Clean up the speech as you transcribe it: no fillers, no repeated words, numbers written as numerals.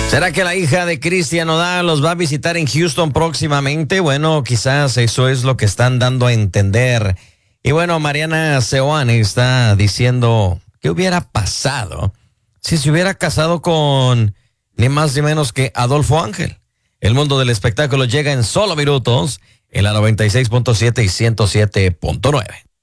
¿Será que la hija de Cristian Nodal los va a visitar en Houston próximamente? Bueno, quizás eso es lo que están dando a entender. Y bueno, Mariana Seoane está diciendo, ¿qué hubiera pasado si se hubiera casado con ni más ni menos que Adolfo Ángel? El mundo del espectáculo llega en solo minutos en la 96.7 y 107.9.